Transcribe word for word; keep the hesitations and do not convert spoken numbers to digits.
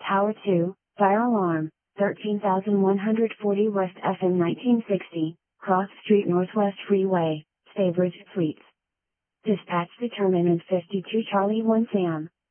Tower two, fire alarm, thirteen thousand one hundred forty West F M nineteen sixty, Cross Street Northwest Freeway, Staybridge Suites. Dispatch determinant fifty-two Charlie one Sam.